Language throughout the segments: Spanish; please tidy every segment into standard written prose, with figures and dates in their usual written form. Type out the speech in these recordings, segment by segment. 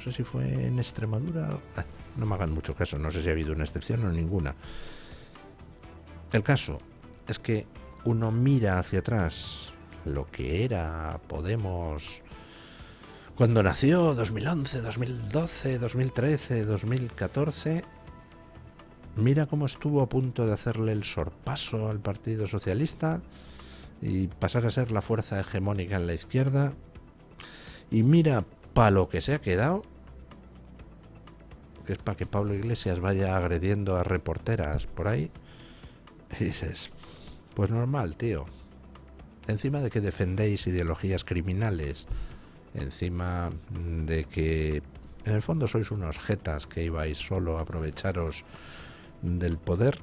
sé si fue en Extremadura, no me hagan mucho caso, no sé si ha habido una excepción o ninguna. El caso es que uno mira hacia atrás lo que era Podemos cuando nació, 2011, 2012, 2013, 2014, mira cómo estuvo a punto de hacerle el sorpaso al Partido Socialista y pasar a ser la fuerza hegemónica en la izquierda, y mira para lo que se ha quedado, que es para que Pablo Iglesias vaya agrediendo a reporteras por ahí, y dices, pues normal, tío. Encima de que defendéis ideologías criminales, encima de que en el fondo sois unos jetas que ibais solo a aprovecharos del poder,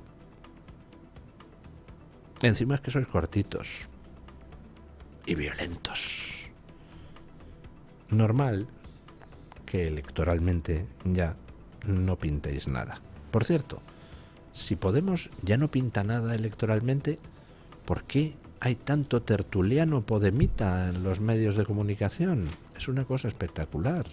encima es que sois cortitos y violentos. Normal que electoralmente ya no pintéis nada. Por cierto, si Podemos ya no pinta nada electoralmente, ¿por qué hay tanto tertuliano podemita en los medios de comunicación? Es una cosa espectacular.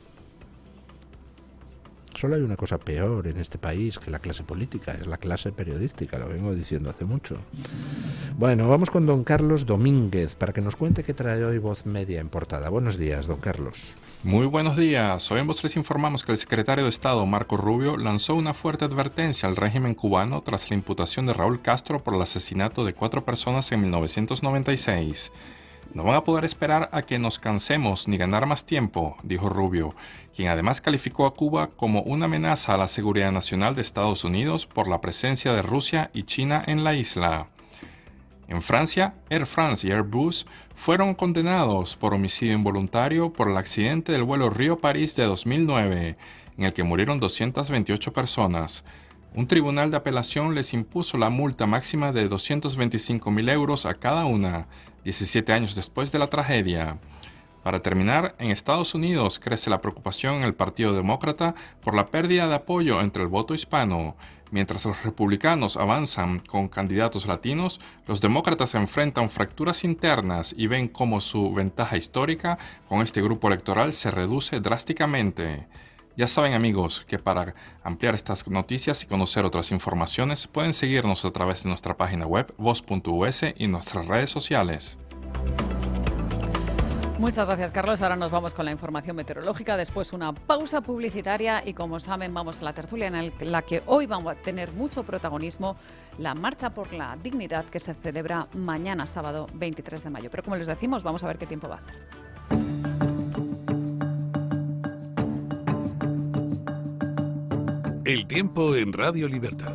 Solo hay una cosa peor en este país que la clase política, es la clase periodística, lo vengo diciendo hace mucho. Bueno, vamos con don Carlos Domínguez para que nos cuente qué trae hoy Voz Media en portada. Buenos días, don Carlos. Muy buenos días. Hoy en Voz les informamos que el secretario de Estado, Marco Rubio, lanzó una fuerte advertencia al régimen cubano tras la imputación de Raúl Castro por el asesinato de 4 personas en 1996. No van a poder esperar a que nos cansemos ni ganar más tiempo, dijo Rubio, quien además calificó a Cuba como una amenaza a la seguridad nacional de Estados Unidos por la presencia de Rusia y China en la isla. En Francia, Air France y Airbus fueron condenados por homicidio involuntario por el accidente del vuelo Río-París de 2009, en el que murieron 228 personas. Un tribunal de apelación les impuso la multa máxima de 225.000 euros a cada una, 17 años después de la tragedia. Para terminar, en Estados Unidos crece la preocupación en el Partido Demócrata por la pérdida de apoyo entre el voto hispano. Mientras los republicanos avanzan con candidatos latinos, los demócratas enfrentan fracturas internas y ven cómo su ventaja histórica con este grupo electoral se reduce drásticamente. Ya saben, amigos, que para ampliar estas noticias y conocer otras informaciones pueden seguirnos a través de nuestra página web voz.us y nuestras redes sociales. Muchas gracias, Carlos. Ahora nos vamos con la información meteorológica, después una pausa publicitaria y, como saben, vamos a la tertulia en la que hoy vamos a tener mucho protagonismo, la Marcha por la Dignidad, que se celebra mañana, sábado 23 de mayo. Pero, como les decimos, vamos a ver qué tiempo va a hacer. El tiempo en Radio Libertad.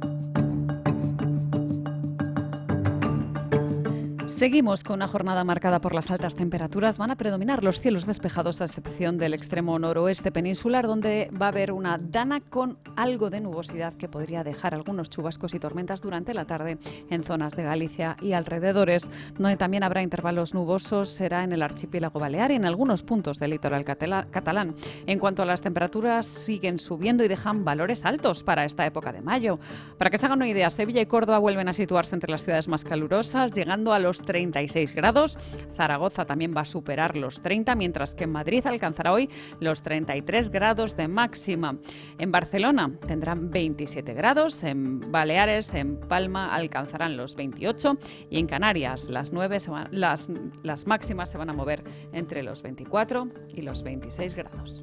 Seguimos con una jornada marcada por las altas temperaturas. Van a predominar los cielos despejados, a excepción del extremo noroeste peninsular, donde va a haber una dana con algo de nubosidad que podría dejar algunos chubascos y tormentas durante la tarde en zonas de Galicia y alrededores. Donde también habrá intervalos nubosos será en el archipiélago balear y en algunos puntos del litoral catalán. En cuanto a las temperaturas, siguen subiendo y dejan valores altos para esta época de mayo. Para que se hagan una idea, Sevilla y Córdoba vuelven a situarse entre las ciudades más calurosas, llegando a los 36 grados. Zaragoza también va a superar los 30, mientras que en Madrid alcanzará hoy los 33 grados de máxima. En Barcelona tendrán 27 grados, en Baleares, en Palma alcanzarán los 28 y en Canarias las máximas se van a mover entre los 24 y los 26 grados.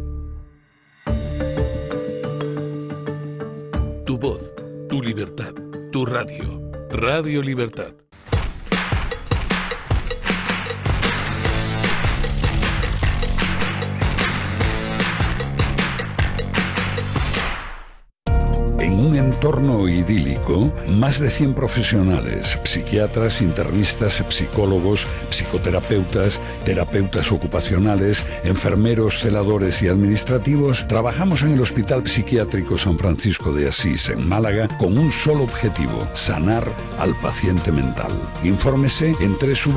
Tu voz, tu libertad, tu radio. Radio Libertad. En un entorno idílico, más de 100 profesionales, psiquiatras, internistas, psicólogos, psicoterapeutas, terapeutas ocupacionales, enfermeros, celadores y administrativos, trabajamos en el Hospital Psiquiátrico San Francisco de Asís, en Málaga, con un solo objetivo: sanar al paciente mental. Infórmese en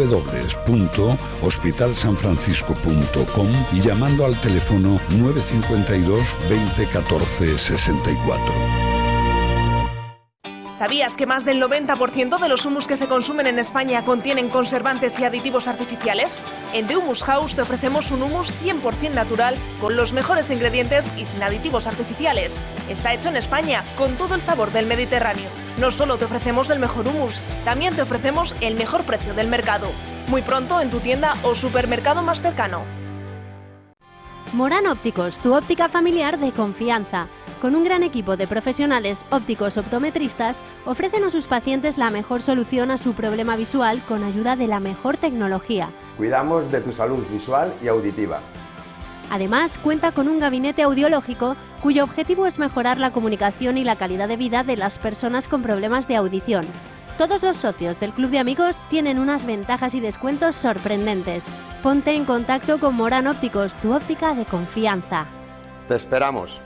www.hospitalsanfrancisco.com y llamando al teléfono 952 20 14 64. ¿Sabías que más del 90% de los humus que se consumen en España contienen conservantes y aditivos artificiales? En The Humus House te ofrecemos un humus 100% natural, con los mejores ingredientes y sin aditivos artificiales. Está hecho en España, con todo el sabor del Mediterráneo. No solo te ofrecemos el mejor humus, también te ofrecemos el mejor precio del mercado. Muy pronto en tu tienda o supermercado más cercano. Morán Ópticos, tu óptica familiar de confianza. Con un gran equipo de profesionales ópticos optometristas, ofrecen a sus pacientes la mejor solución a su problema visual con ayuda de la mejor tecnología. Cuidamos de tu salud visual y auditiva. Además, cuenta con un gabinete audiológico cuyo objetivo es mejorar la comunicación y la calidad de vida de las personas con problemas de audición. Todos los socios del Club de Amigos tienen unas ventajas y descuentos sorprendentes. Ponte en contacto con Morán Ópticos, tu óptica de confianza. Te esperamos.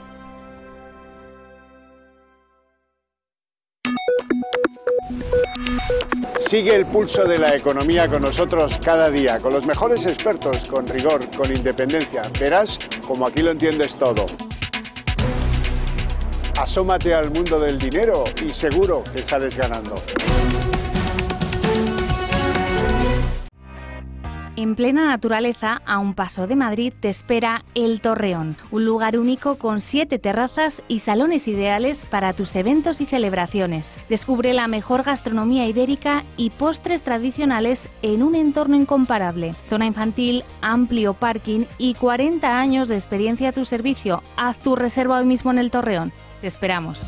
Sigue el pulso de la economía con nosotros cada día, con los mejores expertos, con rigor, con independencia. Verás como aquí lo entiendes todo. Asómate al mundo del dinero y seguro que sales ganando. En plena naturaleza, a un paso de Madrid, te espera El Torreón, un lugar único con 7 terrazas y salones ideales para tus eventos y celebraciones. Descubre la mejor gastronomía ibérica y postres tradicionales en un entorno incomparable. Zona infantil, amplio parking y 40 años de experiencia a tu servicio. Haz tu reserva hoy mismo en El Torreón. Te esperamos.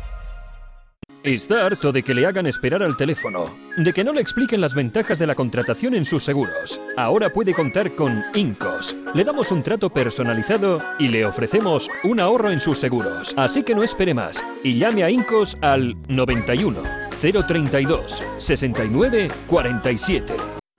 Está harto de que le hagan esperar al teléfono, de que no le expliquen las ventajas de la contratación en sus seguros. Ahora puede contar con Incos. Le damos un trato personalizado y le ofrecemos un ahorro en sus seguros. Así que no espere más y llame a Incos al 91 032 69 47.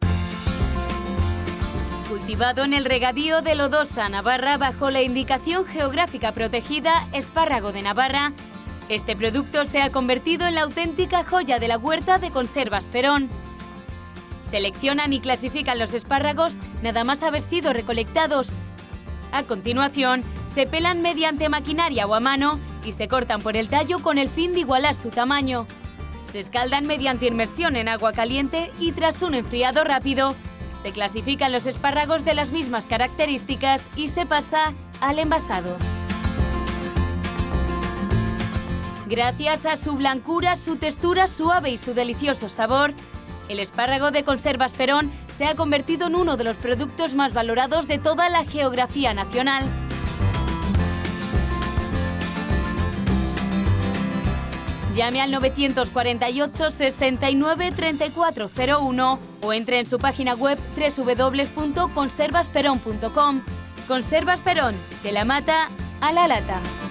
Cultivado en el regadío de Lodosa, Navarra, bajo la indicación geográfica protegida Espárrago de Navarra, este producto se ha convertido en la auténtica joya de la huerta de Conservas Perón. Seleccionan y clasifican los espárragos nada más haber sido recolectados. A continuación, se pelan mediante maquinaria o a mano y se cortan por el tallo con el fin de igualar su tamaño. Se escaldan mediante inmersión en agua caliente y tras un enfriado rápido, se clasifican los espárragos de las mismas características y se pasa al envasado. Gracias a su blancura, su textura suave y su delicioso sabor, el espárrago de Conservas Perón se ha convertido en uno de los productos más valorados de toda la geografía nacional. Llame al 948 69 3401 o entre en su página web www.conservasperón.com. Conservas Perón, de la mata a la lata.